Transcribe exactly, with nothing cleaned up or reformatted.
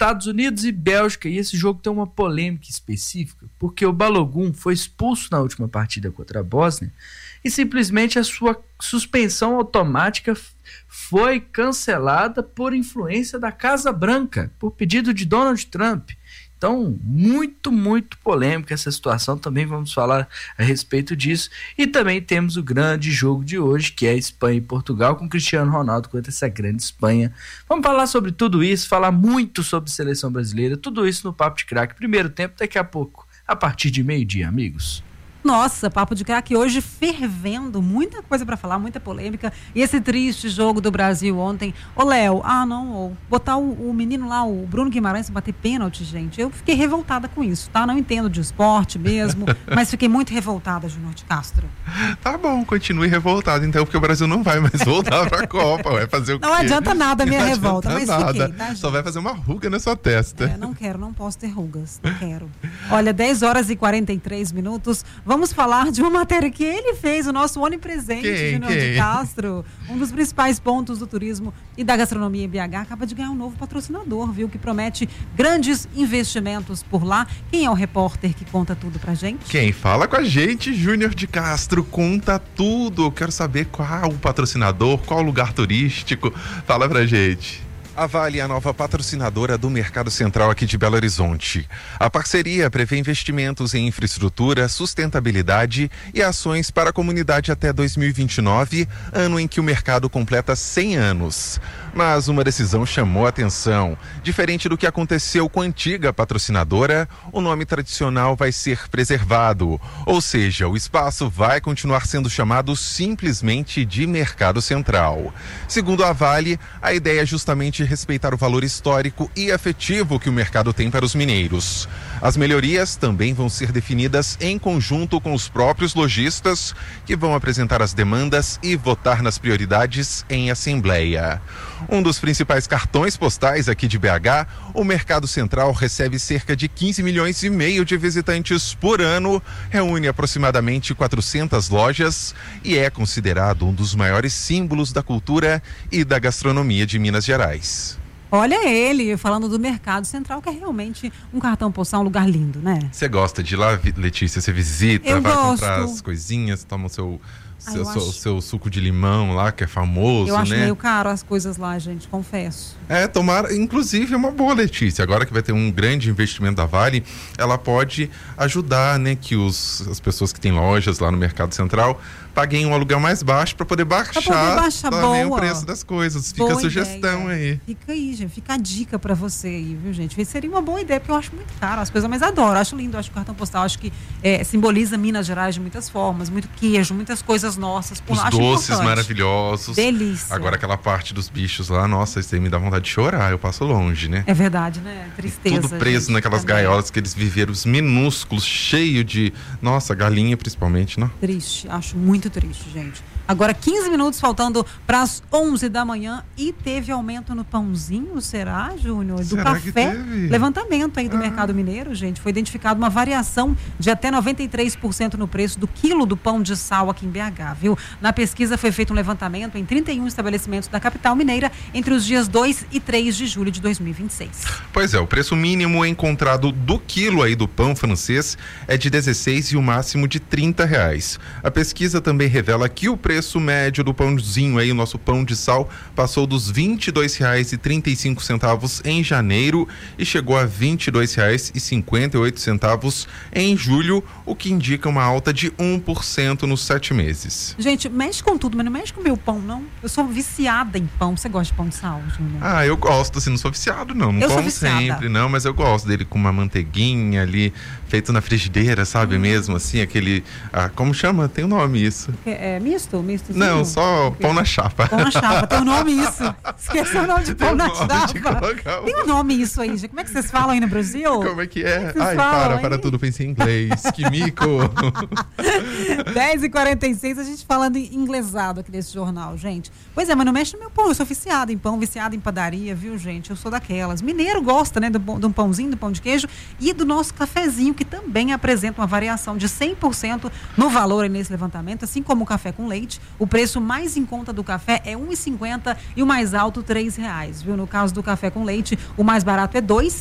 Estados Unidos e Bélgica, e esse jogo tem uma polêmica específica, porque o Balogun foi expulso na última partida contra a Bósnia e simplesmente a sua suspensão automática foi cancelada por influência da Casa Branca, por pedido de Donald Trump. Então, muito, muito polêmica essa situação, também vamos falar a respeito disso. E também temos o grande jogo de hoje, que é Espanha e Portugal, com Cristiano Ronaldo contra essa grande Espanha. Vamos falar sobre tudo isso, falar muito sobre seleção brasileira, tudo isso no Papo de Craque. Primeiro tempo, daqui a pouco, a partir de meio-dia, amigos. Nossa, Papo de Craque hoje fervendo, muita coisa pra falar, muita polêmica. E esse triste jogo do Brasil ontem. Ô, Léo, ah, não, ô, botar o, o menino lá, o Bruno Guimarães, bater pênalti, gente. Eu fiquei revoltada com isso, tá? Não entendo de esporte mesmo, mas fiquei muito revoltada, Júnior de Castro. Tá bom, continue revoltado, então, porque o Brasil não vai mais voltar pra Copa. Vai fazer o quê? Não adianta nada a minha não revolta, mas nada. fiquei, tá, gente? Só vai fazer uma ruga na sua testa. É, não quero, não posso ter rugas, não quero. Olha, dez horas e quarenta e três minutos. Vamos falar de uma matéria que ele fez, o nosso onipresente, quem, Júnior quem? de Castro, um dos principais pontos do turismo e da gastronomia em B H, acaba de ganhar um novo patrocinador, viu, que promete grandes investimentos por lá. Quem é o repórter que conta tudo pra gente? Quem fala com a gente, Júnior de Castro, conta tudo. Eu quero saber qual o patrocinador, qual o lugar turístico. Fala pra gente. A Vale é a nova patrocinadora do Mercado Central aqui de Belo Horizonte. A parceria prevê investimentos em infraestrutura, sustentabilidade e ações para a comunidade até dois mil e vinte e nove, ano em que o mercado completa cem anos. Mas uma decisão chamou a atenção. Diferente do que aconteceu com a antiga patrocinadora, o nome tradicional vai ser preservado. Ou seja, o espaço vai continuar sendo chamado simplesmente de Mercado Central. Segundo a Vale, a ideia é justamente respeitar o valor histórico e afetivo que o mercado tem para os mineiros. As melhorias também vão ser definidas em conjunto com os próprios lojistas, que vão apresentar as demandas e votar nas prioridades em assembleia. Um dos principais cartões postais aqui de B H, o Mercado Central recebe cerca de quinze milhões e meio de visitantes por ano, reúne aproximadamente quatrocentas lojas e é considerado um dos maiores símbolos da cultura e da gastronomia de Minas Gerais. Olha ele, falando do Mercado Central, que é realmente um cartão postal, um lugar lindo, né? Você gosta de ir lá, Letícia? Você visita, Eu vai gosto. comprar as coisinhas, toma o seu, Ah, seu, eu seu, acho- seu suco de limão lá, que é famoso, Eu acho né? meio caro as coisas lá, gente, confesso. É, tomar, inclusive é uma boa, Letícia. Agora que vai ter um grande investimento da Vale, ela pode ajudar, né, que os, as pessoas que têm lojas lá no Mercado Central paguem um aluguel mais baixo para poder baixar, poder baixar, também boa. o preço das coisas. Fica Boa a sugestão ideia. aí. Fica aí, gente. Fica a dica pra você aí, viu, gente? Seria uma boa ideia, porque eu acho muito caro as coisas, mas adoro. Acho lindo, acho que o cartão postal, acho que é, simboliza Minas Gerais de muitas formas. Muito queijo, muitas coisas nossas. Por Os lá. Acho doces importante. maravilhosos. Delícia. Agora aquela parte dos bichos lá, nossa, isso aí me dá vontade de chorar. Eu passo longe, né? É verdade, né? Tristeza. Tudo preso gente, naquelas também. gaiolas que eles viveram, os minúsculos, cheio de... Nossa, galinha principalmente, não? Triste, acho muito triste, gente. Agora quinze minutos faltando para as onze da manhã e teve aumento no pãozinho, será, Júnior? Do Será que café? teve? Levantamento aí do Ah. mercado mineiro, gente. Foi identificado uma variação de até noventa e três por cento no preço do quilo do pão de sal aqui em B H, viu? Na pesquisa foi feito um levantamento em trinta e um estabelecimentos da capital mineira entre os dias dois e três de julho de dois mil e vinte e seis. Pois é, o preço mínimo encontrado do quilo aí do pão francês é de dezesseis e o máximo de trinta reais. A pesquisa também revela que o preço médio do pãozinho aí, o nosso pão de sal, passou dos vinte e dois reais e trinta e cinco centavos em janeiro e chegou a vinte e dois reais e cinquenta e oito centavos em julho, o que indica uma alta de um por cento nos sete meses. Gente, mexe com tudo, mas não mexe com o meu pão, não. Eu sou viciada em pão. Você gosta de pão de sal, Júnior? Ah, eu gosto, assim, não sou viciado não, não Eu sou como viciada. sempre, não, mas eu gosto dele com uma manteiguinha ali, feito na frigideira, sabe, mesmo, assim, aquele, ah, como chama? Tem um nome isso. É, é misto? Misto? Não, só O quê? pão na chapa. Pão na chapa, tem um nome isso. Esqueceu o nome de pão Tem na o nome de chapa. colocar o- Tem um nome isso aí, gente. Como é que vocês falam aí no Brasil? Como é que é? Vocês Ai, falam, para, hein? para tudo, pensei em inglês. Que mico. dez e quarenta e seis, a gente falando em inglesado aqui nesse jornal, gente. Pois é, mas não mexe no meu pão. Eu sou viciada em pão, viciada em padaria, viu, gente? Eu sou daquelas. Mineiro gosta, né, do, do pãozinho, do pão de queijo e do nosso cafezinho, que também apresenta uma variação de cem por cento no valor aí nesse levantamento, assim como o café com leite. O preço mais em conta do café é um real e cinquenta centavos e o mais alto, três reais, viu? No caso do café com leite, o mais barato é dois